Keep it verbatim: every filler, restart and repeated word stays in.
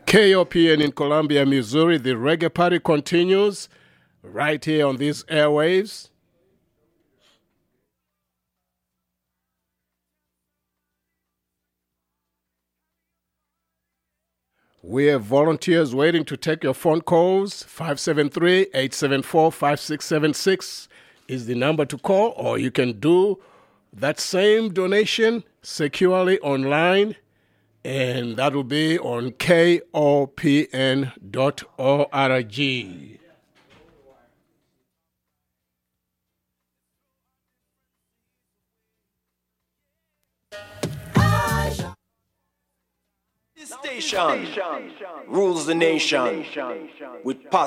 K O P N in Columbia, Missouri. The reggae party continues right here on these airwaves. We have volunteers waiting to take your phone calls. five seven three, eight seven four, five six seven six is the number to call, or you can do that same donation securely online, and that will be on K O P N dot org. This station rules the nation with positive